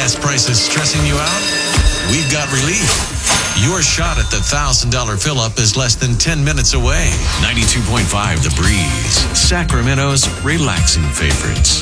gas prices stressing you out? We've got relief. Your shot at the $1,000 fill-up is less than 10 minutes away. 92.5 The Breeze, Sacramento's relaxing favorites.